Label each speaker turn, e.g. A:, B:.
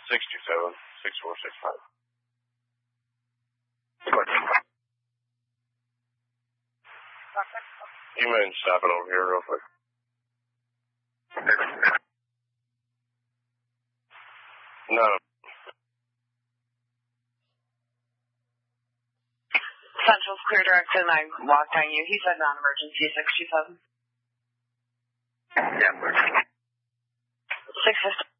A: 67 6465. You mind stopping over here real quick? No.
B: Central's clear directed and I walked on you. He said non-emergency 67.
A: Yeah.
B: 650.